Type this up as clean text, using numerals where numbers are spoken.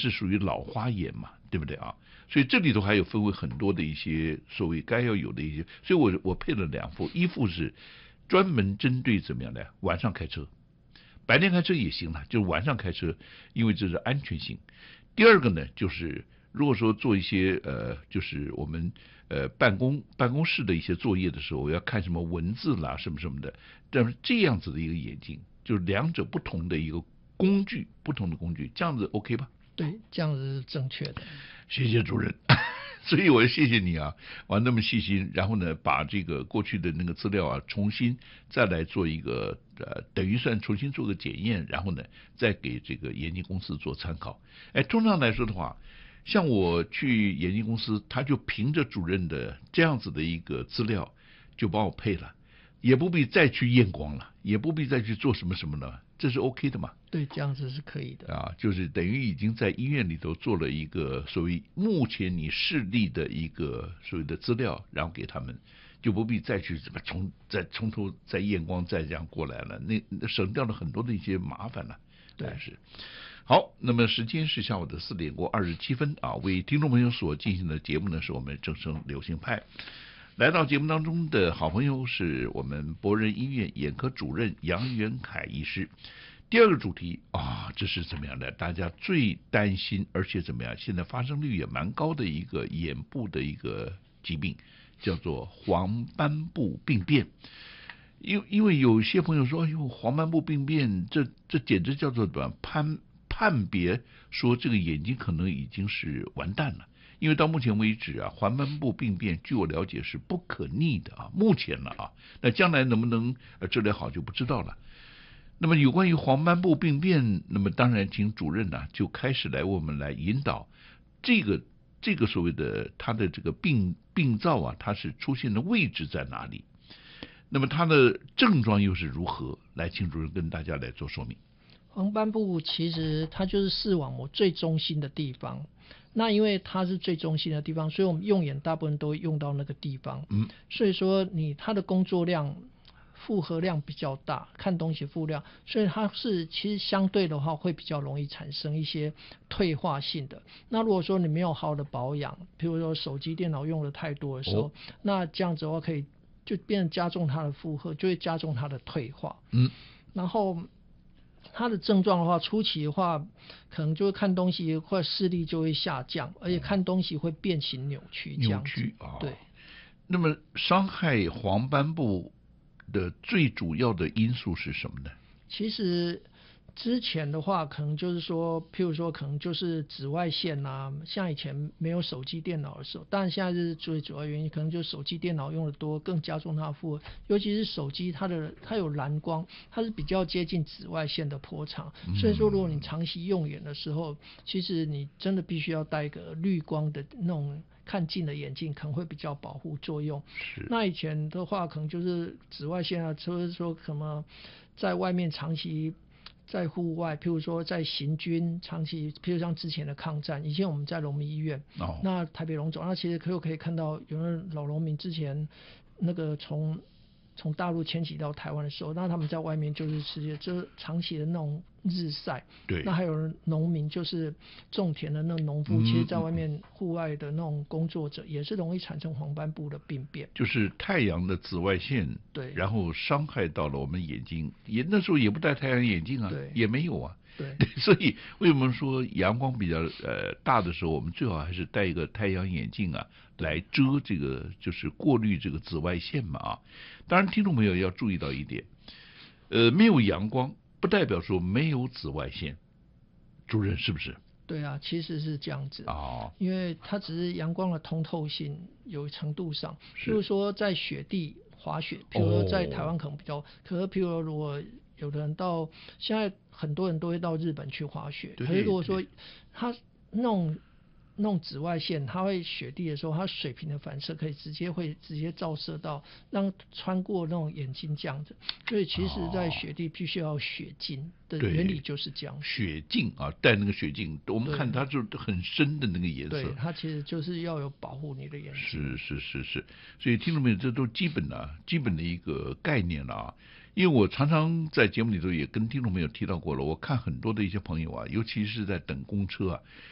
是属于老花眼嘛，对不对啊？所以这里头还有分为很多的一些所谓该要有的一些，所以我配了2副，一副是专门针对怎么样的晚上开车，白天开车也行了，就是晚上开车，因为这是安全性。第二个呢，就是如果说做一些就是我们办公室的一些作业的时候，要看什么文字啦什么什么的，但是这样子的一个眼镜，就是两者不同的一个工具，不同的工具，这样子 OK 吧？ 对，这样子是正确的。 谢谢主任。所以我谢谢你啊，那么细心，然后呢，把这个过去的那个资料啊，重新再来做一个等于算重新做个检验，然后呢，再给这个眼镜公司做参考。通常来说的话，像我去眼镜公司，他就凭着主任的这样子的一个资料，就帮我配了，也不必再去验光了，也不必再去做什么什么了，这是 OK 的嘛？ 对，这样子是可以的啊，就是等于已经在医院里头做了一个所谓目前你视力的一个所谓的资料，然后给他们，就不必再去怎么从头再验光再这样过来了，那省掉了很多的一些麻烦了。 对， 是。好，那么时间是下午的4点过27分啊，为听众朋友所进行的节目呢，是我们正声流行派。来到节目当中的好朋友是我们博仁医院眼科主任杨元凯医师。第二个主题啊，这是怎么样的？大家最担心，而且怎么样？现在发生率也蛮高的一个眼部的一个疾病，叫做黄斑部病变。因为有些朋友说，哎呦，黄斑部病变，这简直叫做判别说这个眼睛可能已经是完蛋了。因为到目前为止啊，黄斑部病变据我了解是不可逆的啊，目前了啊，那将来能不能治疗好就不知道了。那么有关于黄斑部病变，那么当然请主任呢就开始来为我们来引导这个所谓的它的这个病灶啊，它是出现的位置在哪里？那么它的症状又是如何？来，请主任跟大家来做说明。 黄斑部其实它就是视网膜最中心的地方。那因为它是最中心的地方，所以我们用眼大部分都会用到那个地方。所以说它的工作量负荷量比较大，看东西负荷量，所以它是其实相对的话会比较容易产生一些退化性的。那如果说你没有好的保养，譬如说手机电脑用的太多的时候，那这样子的话可以就变成加重它的负荷，就会加重它的退化。然后它的症状的话，初期的话可能就会看东西或视力就会下降，而且看东西会变形扭曲这样子。对。 那么伤害黄斑部的最主要的因素是什么呢？ 其实之前的话可能就是说，譬如说可能就是紫外线啊，像以前没有手机电脑的时候，当然现在是最主要原因，可能就是手机电脑用的多，更加重它的负荷。尤其是手机它有蓝光，它是比较接近紫外线的波长，所以说如果你长期用眼的时候，其实你真的必须要戴一个绿光的那种看近的眼镜，可能会比较保护作用。那以前的话可能就是紫外线啊，就是说可能在外面长期在户外，譬如说在行军长期，譬如像之前的抗战，以前我们在农民医院，那台北荣总，那其实可以看到有的老农民之前那个从大陆迁徙到台湾的时候，那他们在外面就是长期的那种日晒。 对。 那还有农民就是种田的那种农夫，其实在外面户外的那种工作者也是容易产生黄斑部的病变。 就是太阳的紫外线， 对， 然后伤害到了我们眼睛。那时候也不戴太阳眼镜啊， 对， 也没有啊。 对， 所以为什么说阳光比较大的时候，我们最好还是戴一个太阳眼镜啊，来遮这个就是过滤这个紫外线嘛啊。当然，听众朋友要注意到一点，没有阳光不代表说没有紫外线，主任是不是？ 对啊，其实是这样子因为它只是阳光的通透性有程度上，比如说在雪地滑雪，比如说在台湾可能比较，可是譬如说如果有的人现在很多人都会到日本去滑雪，可是如果说它那种紫外线，它会雪地的时候，它水平的反射可以直接照射到，让穿过那种眼睛这样子。所以其实在雪地必须要雪镜的原理就是这样。 雪镜啊，戴那个雪镜，我们看它就很深的那个颜色。 对，它其实就是要有保护你的眼睛。 是。所以听众朋友，这都基本的一个概念了啊。因为我常常在节目里头也跟听众朋友提到过了，我看很多的一些朋友啊，尤其是在等公车啊。